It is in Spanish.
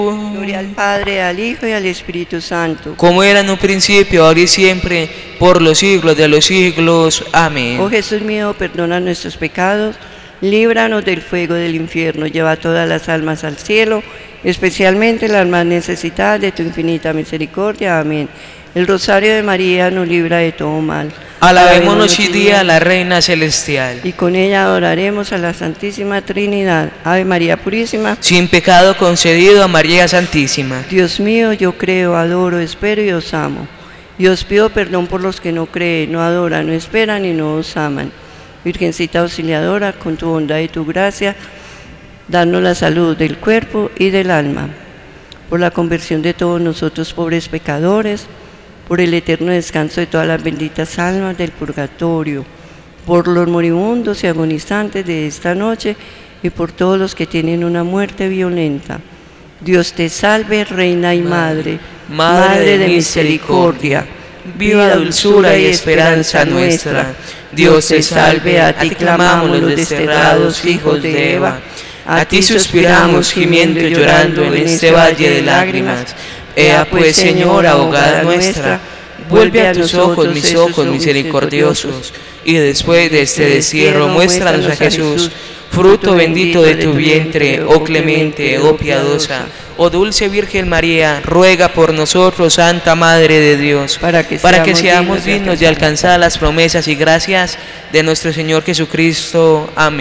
Gloria al Padre, al Hijo y al Espíritu Santo. Como era en un principio, ahora y siempre, por los siglos de los siglos. Amén. Oh Jesús mío, perdona nuestros pecados, líbranos del fuego del infierno, lleva todas las almas al cielo, especialmente las más necesitadas de tu infinita misericordia. Amén. El rosario de María nos libra de todo mal. Alabémonos noche y día a la Reina Celestial. Y con ella adoraremos a la Santísima Trinidad. Ave María Purísima, sin pecado concedido a María Santísima. Dios mío, yo creo, adoro, espero y os amo. Y os pido perdón por los que no creen, no adoran, no esperan y no os aman. Virgencita auxiliadora, con tu bondad y tu gracia, danos la salud del cuerpo y del alma. Por la conversión de todos nosotros, pobres pecadores, por el eterno descanso de todas las benditas almas del purgatorio, por los moribundos y agonizantes de esta noche y por todos los que tienen una muerte violenta. Dios te salve, Reina y Madre, Madre de misericordia, viva dulzura y esperanza nuestra. Dios te salve, a ti clamamos los desterrados hijos de Eva, a ti suspiramos gimiendo y llorando en este valle de lágrimas. Ea pues, Señora, abogada nuestra, vuelve a tus ojos mis ojos misericordiosos, y después de este destierro muéstranos a Jesús, fruto bendito de tu vientre, oh clemente, oh piadosa, oh dulce Virgen María, ruega por nosotros, Santa Madre de Dios, para que seamos dignos de alcanzar las promesas y gracias de nuestro Señor Jesucristo. Amén.